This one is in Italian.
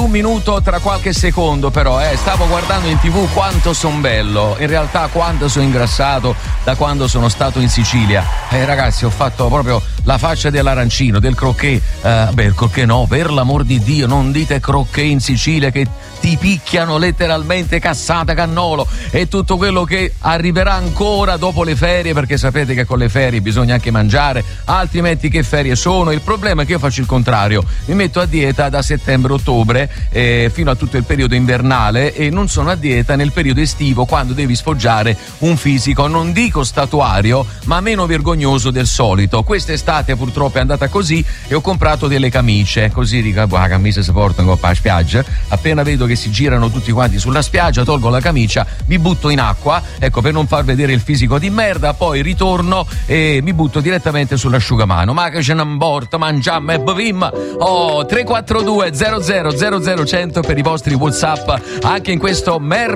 un minuto tra qualche secondo, però stavo guardando in TV quanto son bello, in realtà quanto sono ingrassato da quando sono stato in Sicilia. Ragazzi, ho fatto proprio la faccia dell'arancino, del croquet. Il croquet no, per l'amor di Dio, non dite croquet in Sicilia che ti picchiano letteralmente, cassata, cannolo e tutto quello che arriverà ancora dopo le ferie, perché sapete che con le ferie bisogna anche mangiare, altrimenti che ferie sono? Il problema è che io faccio il contrario, mi metto a dieta da settembre-ottobre fino a tutto il periodo invernale e non sono a dieta nel periodo estivo, quando devi sfoggiare un fisico, non dico statuario, ma meno vergognoso del solito. Quest'estate purtroppo è andata così e ho comprato delle camicie, così dico, la camicia si portano qua a spiaggia, appena vedo che si girano tutti quanti sulla spiaggia, tolgo la camicia, mi butto in acqua, ecco, per non far vedere il fisico di merda, poi ritorno e mi butto direttamente sull'asciugamano. Ma che ce ne importa, mangiamo e bevim. 342 00 00 100 per i vostri WhatsApp anche in questo merda